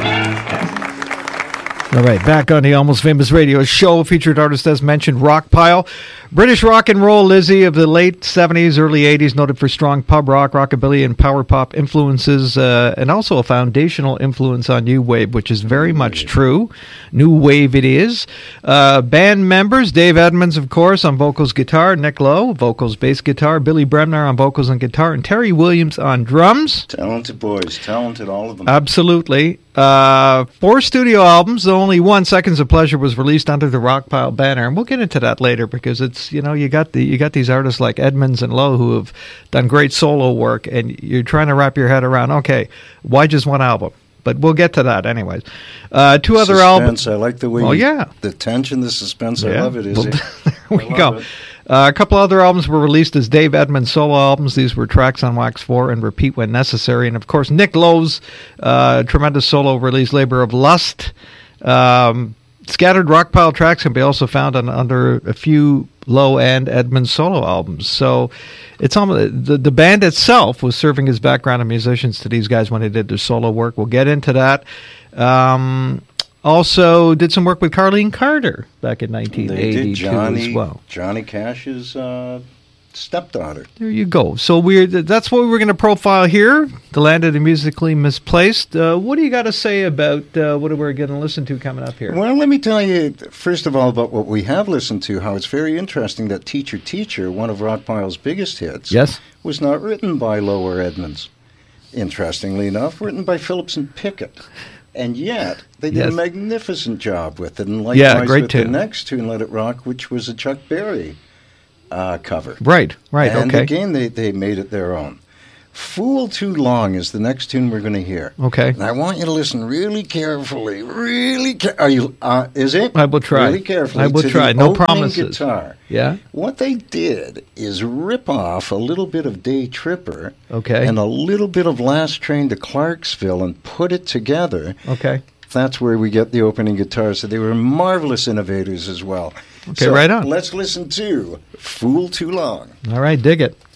All right, back on the Almost Famous Radio Show. Featured artist, as mentioned, Rockpile. British rock and roll Lizzie of the late 70s, early 80s, noted for strong pub rock, rockabilly, and power pop influences, and also a foundational influence on new wave, which is very much true. New wave it is. Band members, Dave Edmunds, of course, on vocals, guitar, Nick Lowe, vocals, bass guitar, Billy Bremner on vocals and guitar, and Terry Williams on drums. Talented boys, talented, all of them. Absolutely. 4 studio albums, though only one, Seconds of Pleasure, was released under the Rockpile banner, and we'll get into that later because it's, you know, you got these artists like Edmunds and Lowe who have done great solo work, and you're trying to wrap your head around, okay, why just one album? But we'll get to that anyways. 2 other albums. I like the way the tension, the suspense. I love it. There we go. A couple other albums were released as Dave Edmunds solo albums. These were Tracks on Wax 4 and Repeat When Necessary. And, of course, Nick Lowe's tremendous solo release, Labor of Lust. Scattered Rockpile tracks can be also found under a few Lowe and Edmunds solo albums. So it's almost, the band itself was serving as background and musicians to these guys when they did their solo work. We'll get into that. Also did some work with Carlene Carter back in 1982 as well. Johnny Cash's stepdaughter. There you go. So that's what we're going to profile here, The Land of the Musically Misplaced. What do you got to say about what we're going to listen to coming up here? Well, let me tell you, first of all, about what we have listened to, how it's very interesting that Teacher, Teacher, one of Rockpile's biggest hits, was not written by Lowe or Edmunds. Interestingly enough, written by Phillips and Pickett. And yet, they did a magnificent job with it. And likewise with the next tune, Let It Rock, which was a Chuck Berry cover. Right, and okay. Again, they made it their own. Fool Too Long is the next tune we're going to hear. Okay. And I want you to listen really carefully. Are you? Is it? I will try. Really carefully. I will try. No promises. Guitar. Yeah. What they did is rip off a little bit of Day Tripper. Okay. And a little bit of Last Train to Clarksville and put it together. Okay. That's where we get the opening guitar. So they were marvelous innovators as well. Okay, right on. Let's listen to Fool Too Long. All right, dig it.